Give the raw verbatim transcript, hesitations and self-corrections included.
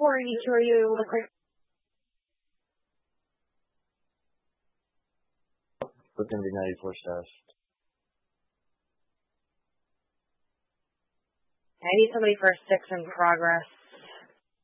four eighty-two, are you able to clear? Looking to be ninety-four south. I need somebody for a six in progress.